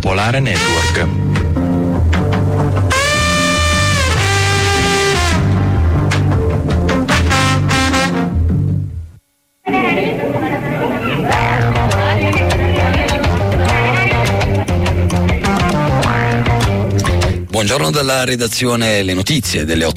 Popolare Network. Buongiorno dalla redazione, le notizie delle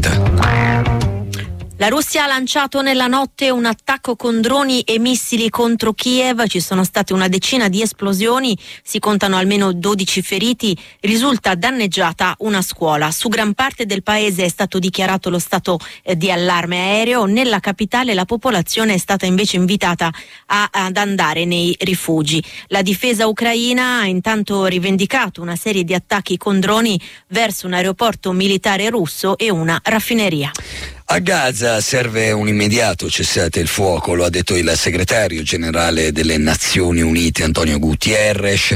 8:30. La Russia ha lanciato nella notte un attacco con droni e missili contro Kiev. Ci sono state una decina di esplosioni, si contano almeno 12 feriti. Risulta danneggiata una scuola. Su gran parte del paese è stato dichiarato lo stato di allarme aereo. Nella capitale la popolazione è stata invece invitata ad andare nei rifugi. La difesa ucraina ha intanto rivendicato una serie di attacchi con droni verso un aeroporto militare russo e una raffineria. A Gaza serve un immediato cessate il fuoco, lo ha detto il segretario generale delle Nazioni Unite Antonio Guterres,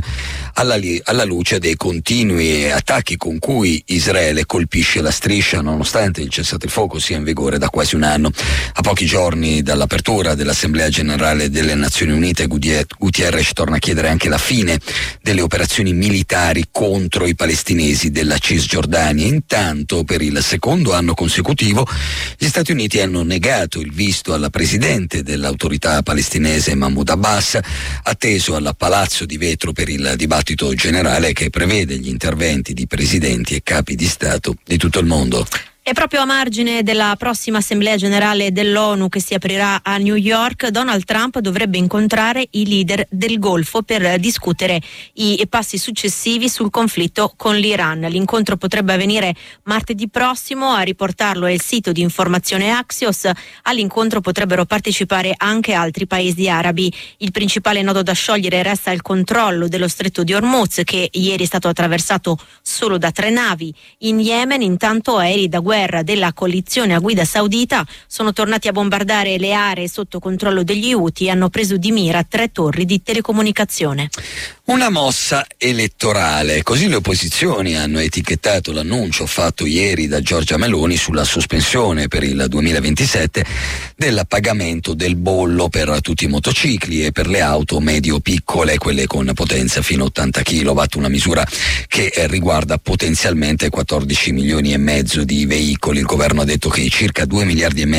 alla luce dei continui attacchi con cui Israele colpisce la striscia, nonostante il cessate il fuoco sia in vigore da quasi un anno. A pochi giorni dall'apertura dell'Assemblea Generale delle Nazioni Unite, Guterres torna a chiedere anche la fine delle operazioni militari contro i palestinesi della Cisgiordania. Intanto, per il secondo anno consecutivo, gli Stati Uniti hanno negato il visto alla presidente dell'autorità palestinese Mahmoud Abbas, atteso al Palazzo di Vetro per il dibattito generale che prevede gli interventi di presidenti e capi di Stato di tutto il mondo. E proprio a margine della prossima Assemblea Generale dell'ONU che si aprirà a New York, Donald Trump dovrebbe incontrare i leader del Golfo per discutere i passi successivi sul conflitto con l'Iran. L'incontro potrebbe avvenire martedì prossimo, a riportarlo è il sito di informazione Axios. All'incontro potrebbero partecipare anche altri paesi arabi. Il principale nodo da sciogliere resta il controllo dello stretto di Hormuz, che ieri è stato attraversato solo da 3 navi. In Yemen, intanto, aerei da guerra della coalizione a guida saudita sono tornati a bombardare le aree sotto controllo degli Houthi e hanno preso di mira 3 torri di telecomunicazione. Una mossa elettorale, così le opposizioni hanno etichettato l'annuncio fatto ieri da Giorgia Meloni sulla sospensione per il 2027 del pagamento del bollo per tutti i motocicli e per le auto medio-piccole, quelle con potenza fino a 80 kW, una misura che riguarda potenzialmente 14 milioni e mezzo di veicoli. Il governo ha detto che i circa 2 miliardi e mezzo